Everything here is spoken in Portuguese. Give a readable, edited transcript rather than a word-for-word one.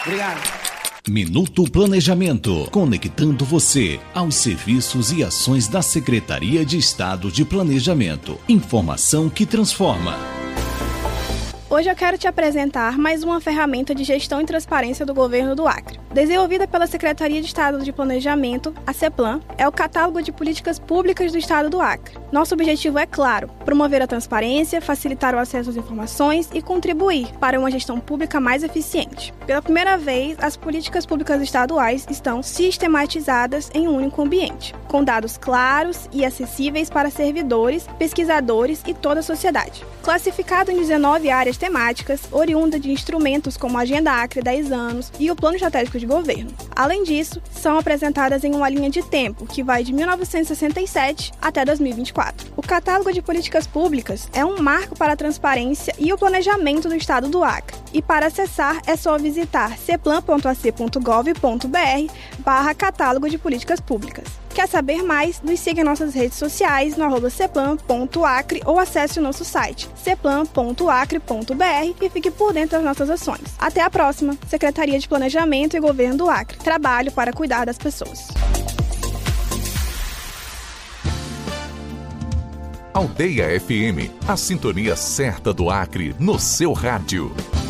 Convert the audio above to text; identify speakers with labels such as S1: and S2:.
S1: Obrigado.
S2: Minuto Planejamento, conectando você aos serviços e ações da Secretaria de Estado de Planejamento. Informação que transforma.
S3: Hoje eu quero te apresentar mais uma ferramenta de gestão e transparência do governo do Acre. Desenvolvida pela Secretaria de Estado de Planejamento, a CEPLAN, é o catálogo de políticas públicas do Estado do Acre. Nosso objetivo é claro: promover a transparência, facilitar o acesso às informações e contribuir para uma gestão pública mais eficiente. Pela primeira vez, as políticas públicas estaduais estão sistematizadas em um único ambiente, com dados claros e acessíveis para servidores, pesquisadores e toda a sociedade. Classificado em 19 áreas temáticas, oriunda de instrumentos como a Agenda Acre 10 anos e o Plano Estratégico de Governo. Além disso, são apresentadas em uma linha de tempo que vai de 1967 até 2024. O catálogo de políticas públicas é um marco para a transparência e o planejamento do Estado do Acre. E para acessar é só visitar ceplan.ac.gov.br/catálogo de políticas públicas. Quer saber mais? Nos siga em nossas redes sociais no @ceplan.acre ou acesse o nosso site ceplan.acre.br e fique por dentro das nossas ações. Até a próxima! Secretaria de Planejamento e Governo do Acre. Trabalho para cuidar das pessoas.
S4: Aldeia FM, a sintonia certa do Acre no seu rádio.